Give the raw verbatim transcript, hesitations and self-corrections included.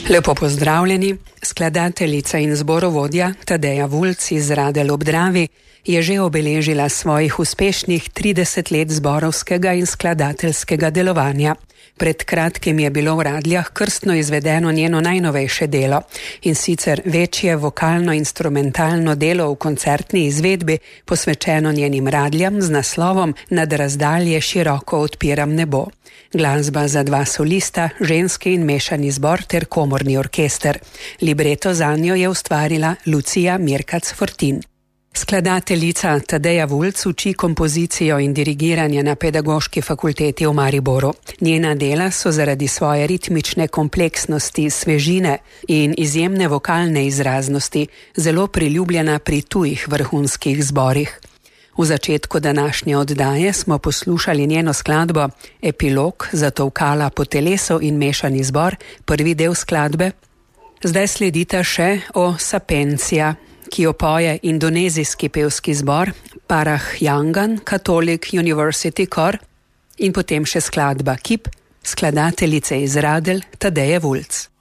Lepo pozdravljeni. Skladateljica in zborovodja Tadeja Vulc iz Radelj ob Dravi je že obeležila svojih uspešnih trideset let zborovskega in skladateljskega delovanja. Pred kratkim je bilo v Radljah krstno izvedeno njeno najnovejše delo, in sicer večje vokalno-instrumentalno delo v koncertni izvedbi, posvečeno njenim radljam z naslovom Nad razdalje široko odpiram nebo. Glasba za dva solista, ženski in mešani zbor ter komorni orkester. Libreto zanjo je ustvarila Lucija Mirkac-Fortin. Skladateljica Tadeja Vulc uči kompozicijo in dirigiranje na Pedagoški fakulteti v Mariboru. Njena dela so zaradi svoje ritmične kompleksnosti, svežine in izjemne vokalne izraznosti zelo priljubljena pri tujih vrhunskih zborih. V začetku današnje oddaje smo poslušali njeno skladbo Epilog za tolkala po telesu in mešani zbor, prvi del skladbe. Zdaj sledita še O Sapientia, ki jo poje indonezijski pevski zbor Parahyangan Catholic University Chor, in potem še skladba Kip, skladateljice iz Radelj Tadeje Vulc.